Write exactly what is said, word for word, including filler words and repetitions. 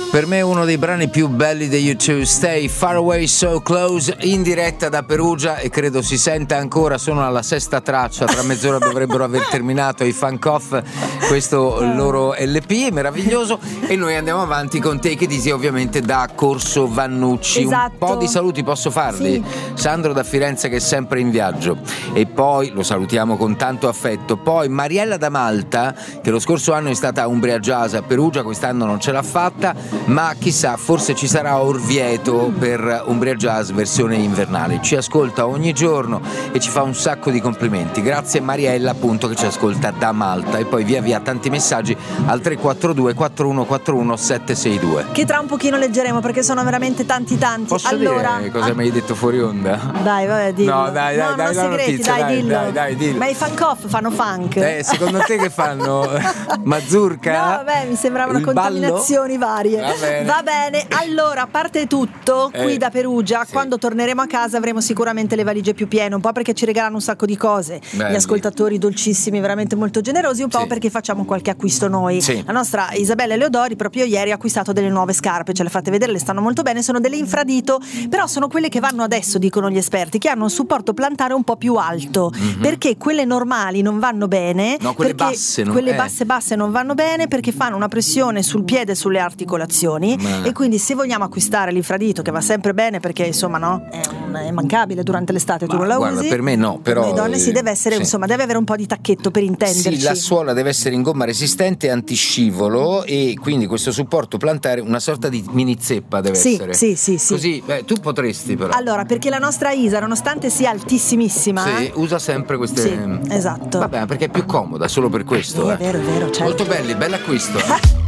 Per me uno dei brani più belli degli U due, Stay Far Away So Close, in diretta da Perugia, e credo si senta ancora. Sono alla sesta traccia, tra mezz'ora dovrebbero aver terminato i Funk Off, questo loro L P meraviglioso, e noi andiamo avanti con Take It Easy, ovviamente da Corso Vannucci. Esatto. Un po' di saluti posso farli? Sì. Sandro da Firenze che è sempre in viaggio, e poi lo salutiamo con tanto affetto. Poi Mariella da Malta, che lo scorso anno è stata a Umbria Jazz a Perugia, quest'anno non ce l'ha fatta, ma chissà, forse ci sarà a Orvieto per Umbria Jazz versione invernale. Ci ascolta ogni giorno e ci fa un sacco di complimenti. Grazie Mariella, appunto, che ci ascolta da Malta. E poi via via tanti messaggi al tre quattro due quattro uno quattro uno sette sei due, che tra un pochino leggeremo perché sono veramente tanti tanti. Posso allora, dire cosa ah, mi hai detto fuori onda? Dai, vabbè, dillo. No, dai, dai, no, dai, non la segreti, notizia, dai, dai, dillo. dai, dai, dillo. Ma i funk off fanno funk? Eh, secondo te che fanno? Mazurka? No, vabbè, mi sembravano Il contaminazioni ballo? varie. Va bene. Va bene, allora, a parte tutto, qui Eh, da Perugia, sì. quando torneremo a casa avremo sicuramente le valigie più piene, un po' perché ci regalano un sacco di cose, Belli. gli ascoltatori dolcissimi, veramente molto generosi, un po' Sì. perché facciamo qualche acquisto noi. Sì. La nostra Isabella Eleodori proprio ieri ha acquistato delle nuove scarpe, ce le fate vedere, le stanno molto bene, sono delle infradito, però sono quelle che vanno adesso, dicono gli esperti, che hanno un supporto plantare un po' più alto, Mhm. perché quelle normali non vanno bene. No, quelle perché basse non- quelle eh. basse basse non vanno bene perché fanno una pressione sul piede e sulle articolazioni. Ma- E quindi se vogliamo acquistare l'infradito, che va sempre bene perché insomma no, è, un- è mancabile durante l'estate, tu Ma non la guarda, usi. per me no, però, Noi donne si eh, deve essere sì. insomma, deve avere un po' di tacchetto per intenderci. Sì, la suola deve essere in gomma resistente e antiscivolo, e quindi questo supporto plantare una sorta di mini zeppa deve Sì, essere. sì, sì, sì. Così, beh, tu potresti però. Allora, perché la nostra Isa, nonostante sia altissimissima, Sì, usa sempre queste. Sì, esatto. Vabbè, perché è più comoda, solo per questo. Sì, eh. è vero, è vero, certo. Molto belli, bell'acquisto.